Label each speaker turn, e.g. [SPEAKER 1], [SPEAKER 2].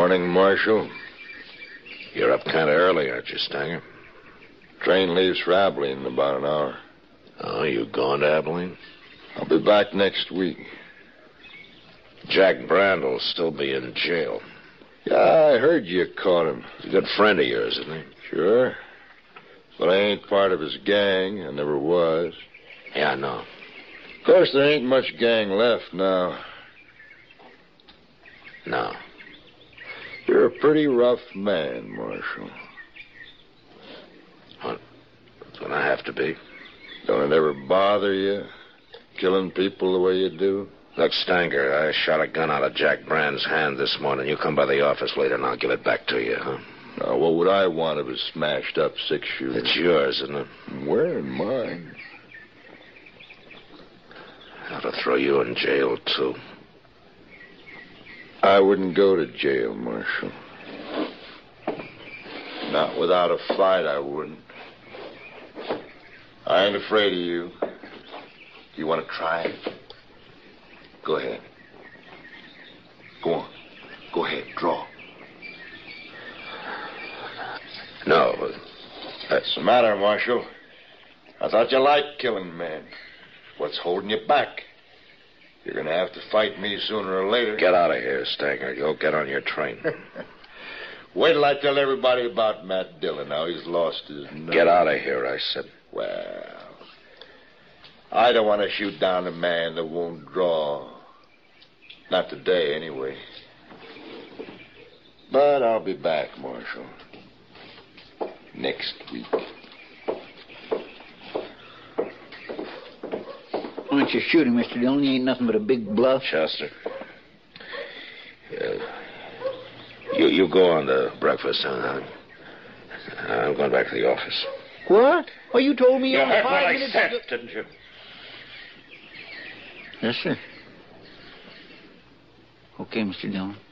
[SPEAKER 1] Morning, Marshal.
[SPEAKER 2] You're up kind of early, aren't you, Stanger?
[SPEAKER 1] Train leaves for Abilene in about an hour.
[SPEAKER 2] Oh, you going to Abilene?
[SPEAKER 1] I'll be back next week.
[SPEAKER 2] Jack Brand will still be in jail.
[SPEAKER 1] Yeah, I heard you caught him.
[SPEAKER 2] He's a good friend of yours, isn't he?
[SPEAKER 1] Sure. But I ain't part of his gang. I never was.
[SPEAKER 2] Yeah, I know.
[SPEAKER 1] Of course, there ain't much gang left now.
[SPEAKER 2] No.
[SPEAKER 1] You're a pretty rough man, Marshal.
[SPEAKER 2] That's what I have to be.
[SPEAKER 1] Don't it ever bother you, killing people the way you do?
[SPEAKER 2] Look, Stanger, I shot a gun out of Jack Brand's hand this morning. You come by the office later and I'll give it back to you, huh?
[SPEAKER 1] Now, what would I want of a smashed-up six-shooter?
[SPEAKER 2] It's yours, isn't it?
[SPEAKER 1] Where in mine?
[SPEAKER 2] I ought to throw you in jail, too.
[SPEAKER 1] I wouldn't go to jail, Marshal. Not without a fight, I wouldn't. I ain't afraid of you. You want to try it? Go ahead. Go on. Go ahead. Draw.
[SPEAKER 2] No, but...
[SPEAKER 1] What's the matter, Marshal? I thought you liked killing men. What's holding you back? You're going to have to fight me sooner or later.
[SPEAKER 2] Get out of here, Stanger. You'll get on your train.
[SPEAKER 1] Wait till I tell everybody about Matt Dillon, how he's lost his nerve.
[SPEAKER 2] Get out of here, I said.
[SPEAKER 1] Well, I don't want to shoot down a man that won't draw. Not today, anyway. But I'll be back, Marshal. Next week.
[SPEAKER 3] Why don't you shoot him, Mr. Dillon? He ain't nothing but a big bluff.
[SPEAKER 2] Chester. You go on to breakfast, huh? I'm going back to the office.
[SPEAKER 3] What? Well, you told me
[SPEAKER 2] You
[SPEAKER 3] only
[SPEAKER 2] heard what
[SPEAKER 3] 5
[SPEAKER 2] I
[SPEAKER 3] minutes
[SPEAKER 2] said,
[SPEAKER 3] ago.
[SPEAKER 2] didn't you?
[SPEAKER 3] Yes, sir. Okay, Mr. Dillon.